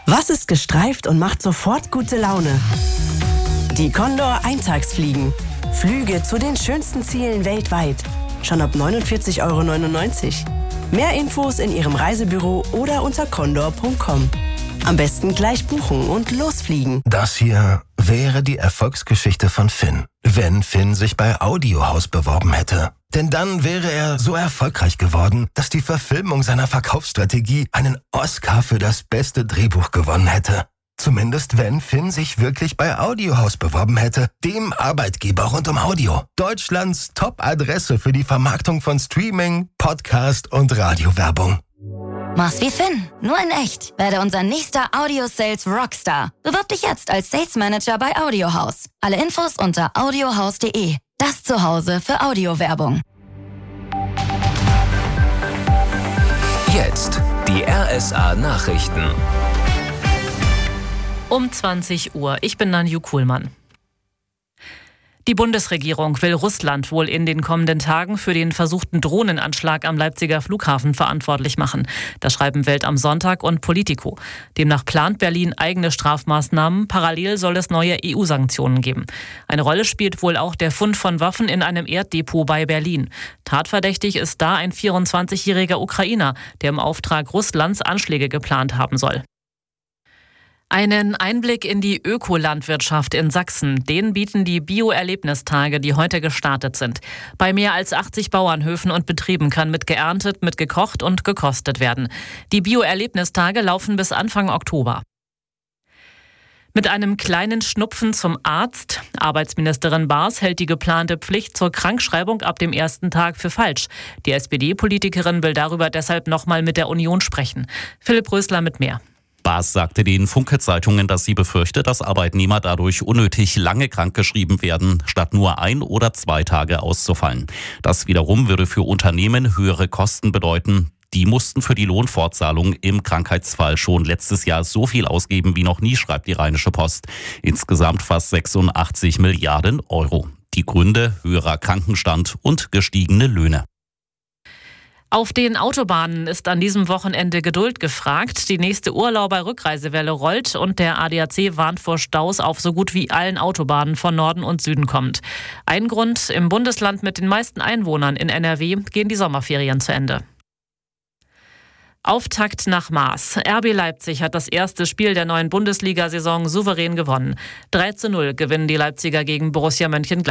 Was ist gestreift und macht sofort gute Laune? Die Condor Eintagsfliegen. Flüge zu den schönsten Zielen weltweit. Schon ab 49,99 €. Mehr Infos in Ihrem Reisebüro oder unter condor.com. Am besten gleich buchen und losfliegen. Das hier wäre die Erfolgsgeschichte von Finn, wenn Finn sich bei Audiohaus beworben hätte. Denn dann wäre er so erfolgreich geworden, dass die Verfilmung seiner Verkaufsstrategie einen Oscar für das beste Drehbuch gewonnen hätte. Zumindest wenn Finn sich wirklich bei Audiohaus beworben hätte, dem Arbeitgeber rund um Audio. Deutschlands Top-Adresse für die Vermarktung von Streaming, Podcast und Radiowerbung. Mach's wie Finn, nur in echt. Werde unser nächster Audio-Sales Rockstar. Bewirb dich jetzt als Sales Manager bei Audiohaus. Alle Infos unter audiohaus.de. Das Zuhause für Audiowerbung. Jetzt die RSA Nachrichten. Um 20 Uhr. Ich bin Nanju Kuhlmann. Die Bundesregierung will Russland wohl in den kommenden Tagen für den versuchten Drohnenanschlag am Leipziger Flughafen verantwortlich machen. Das schreiben Welt am Sonntag und Politico. Demnach plant Berlin eigene Strafmaßnahmen. Parallel soll es neue EU-Sanktionen geben. Eine Rolle spielt wohl auch der Fund von Waffen in einem Erddepot bei Berlin. Tatverdächtig ist da ein 24-jähriger Ukrainer, der im Auftrag Russlands Anschläge geplant haben soll. Einen Einblick in die Ökolandwirtschaft in Sachsen, den bieten die Bio-Erlebnistage, die heute gestartet sind. Bei mehr als 80 Bauernhöfen und Betrieben kann mitgeerntet, mitgekocht und gekostet werden. Die Bio-Erlebnistage laufen bis Anfang Oktober. Mit einem kleinen Schnupfen zum Arzt. Arbeitsministerin Baas hält die geplante Pflicht zur Krankschreibung ab dem ersten Tag für falsch. Die SPD-Politikerin will darüber deshalb nochmal mit der Union sprechen. Philipp Rösler mit mehr. Baas sagte den Funke-Zeitungen, dass sie befürchte, dass Arbeitnehmer dadurch unnötig lange krankgeschrieben werden, statt nur 1 oder 2 Tage auszufallen. Das wiederum würde für Unternehmen höhere Kosten bedeuten. Die mussten für die Lohnfortzahlung im Krankheitsfall schon letztes Jahr so viel ausgeben wie noch nie, schreibt die Rheinische Post. Insgesamt fast 86 Milliarden €. Die Gründe: höherer Krankenstand und gestiegene Löhne. Auf den Autobahnen ist an diesem Wochenende Geduld gefragt. Die nächste Urlauber-Rückreisewelle rollt und der ADAC warnt vor Staus auf so gut wie allen Autobahnen von Norden und Süden kommt. Ein Grund: im Bundesland mit den meisten Einwohnern in NRW gehen die Sommerferien zu Ende. Auftakt nach Maß. RB Leipzig hat das erste Spiel der neuen Bundesliga-Saison souverän gewonnen. 3:0 gewinnen die Leipziger gegen Borussia Mönchengladbach.